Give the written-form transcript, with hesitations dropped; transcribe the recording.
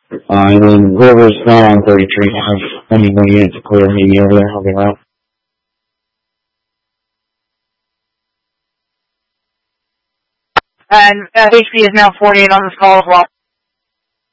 And then whoever's not on 33 now, I need 1 unit to clear me over there. I'll get out. And HP is now 48 on this call as well.